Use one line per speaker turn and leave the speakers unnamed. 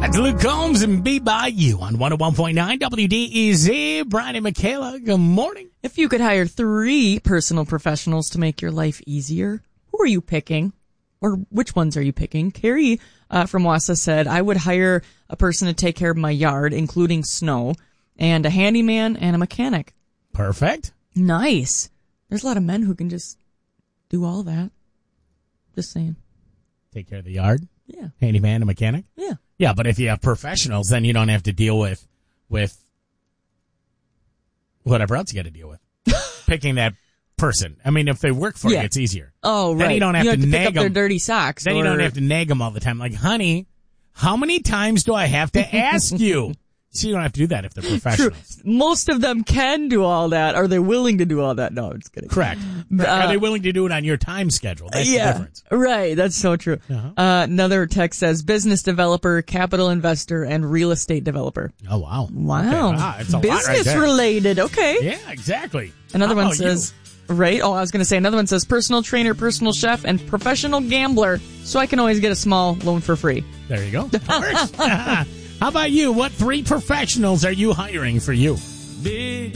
That's Luke Combs and Be By You on 101.9 WDEZ. Brian and Michaela, good morning.
If you could hire 3 personal professionals to make your life easier, who are you picking? Or which ones are you picking? Carrie from Wassa said, I would hire a person to take care of my yard, including snow, and a handyman and a mechanic.
Perfect.
Nice. There's a lot of men who can just do all that. Just saying.
Take care of the yard?
Yeah.
Handyman, a mechanic?
Yeah.
Yeah, but if you have professionals, then you don't have to deal with whatever else you got to deal with. Picking that person. I mean, if they work for you, it's easier.
Oh, right.
Then you don't have to
pick
nag
up their
them.
dirty socks.
Then you don't have to nag them all the time. Like, honey, how many times do I have to ask you? So you don't have to do that if they're professionals.
True. Most of them can do all that. Are they willing to do all that? No, I'm just kidding.
Correct. Are they willing to do it on your time schedule? That's the difference.
Right. That's so true.
Uh-huh.
Another text says business developer, capital investor, and real estate developer.
Oh, wow.
Wow.
Okay. It's a
business
lot right there.
related. Okay.
Yeah, exactly.
Another
How
one
about
says, right? Oh, I was going to say another one says personal trainer, personal chef, and professional gambler. So I can always get a small loan for free.
There you go. That works. How about you? What 3 professionals are you hiring for you?